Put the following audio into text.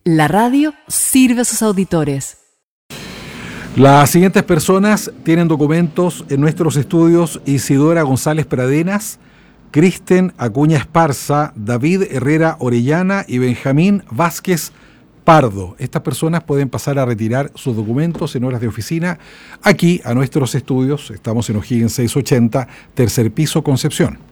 La radio sirve a sus auditores. Las siguientes personas tienen documentos en nuestros estudios: Isidora González Pradenas, Kristen Acuña Esparza, David Herrera Orellana y Benjamín Vázquez Pardo. Estas personas pueden pasar a retirar sus documentos en horas de oficina aquí a nuestros estudios. Estamos en O'Higgins 680, tercer piso, Concepción.